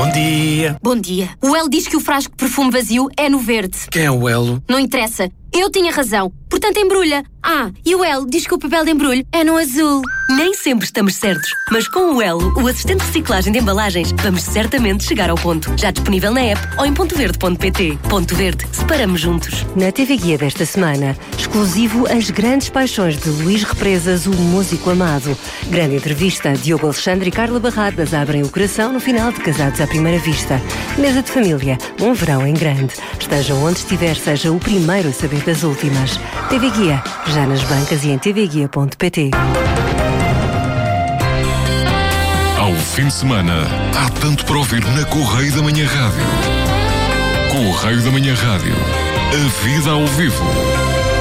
Bom dia. Bom dia. O Elo diz que o frasco de perfume vazio é no verde. Quem é o Elo? Não interessa. Eu tinha razão. Portanto, embrulha. E o Elo diz que o papel de embrulho é no azul. Nem sempre estamos certos, mas com o Elo, o assistente de reciclagem de embalagens, vamos certamente chegar ao ponto. Já disponível na app ou em pontoverde.pt. Ponto Verde. Separamos juntos. Na TV Guia desta semana, exclusivo As Grandes Paixões de Luís Represas, o músico amado. Grande entrevista. Diogo Alexandre e Carla Barradas abrem o coração no final de Casados à Primeira Vista. Mesa de família. Um verão em grande. Esteja onde estiver, seja o primeiro a saber das últimas. TV Guia. Já nas bancas e em tvguia.pt. Ao fim de semana, há tanto para ouvir na Correio da Manhã Rádio. Correio da Manhã Rádio. A vida ao vivo.